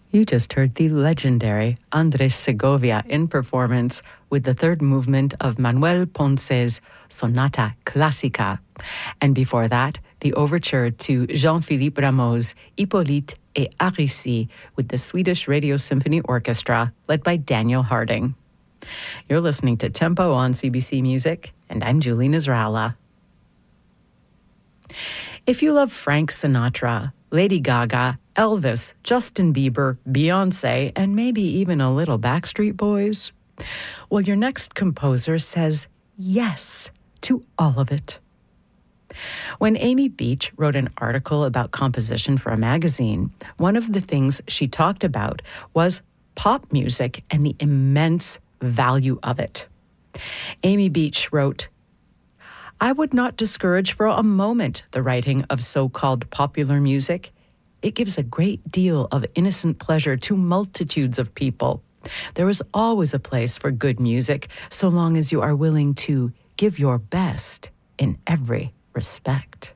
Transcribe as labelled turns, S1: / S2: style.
S1: You just heard the legendary Andres Segovia in performance with the third movement of Manuel Ponce's Sonata Clásica. And before that, the overture to Jean-Philippe Rameau's Hippolyte et Aricie with the Swedish Radio Symphony Orchestra, led by Daniel Harding. You're listening to Tempo on CBC Music, and I'm Julie Nasrallah. If you love Frank Sinatra, Lady Gaga, Elvis, Justin Bieber, Beyoncé, and maybe even a little Backstreet Boys, well, your next composer says yes to all of it. When Amy Beach wrote an article about composition for a magazine, one of the things she talked about was pop music and the immense value of it. Amy Beach wrote, "I would not discourage for a moment the writing of so-called popular music. It gives a great deal of innocent pleasure to multitudes of people. There is always a place for good music, so long as you are willing to give your best in every respect."